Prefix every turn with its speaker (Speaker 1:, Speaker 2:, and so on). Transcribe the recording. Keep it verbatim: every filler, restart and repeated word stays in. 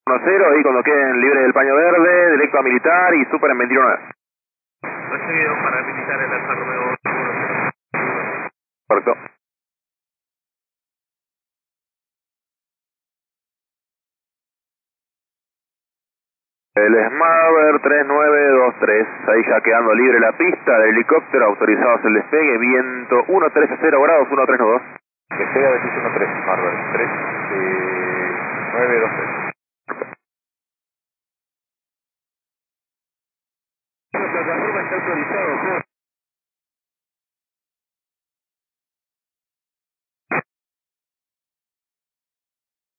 Speaker 1: uno cero, ahí cuando queden libres del paño verde, directo a militar y super en veintiuno nueve.
Speaker 2: Recibido para militar el Alfa Romeo uno cero.
Speaker 1: Correcto. El Smother tres nueve dos tres, ahí ya quedando libre la pista del helicóptero, autorizados el despegue, viento uno trece cero grados, uno tres nueve dos.
Speaker 3: Despega de uno tres, Smother tres nueve dos tres.
Speaker 2: La plataforma está autorizado,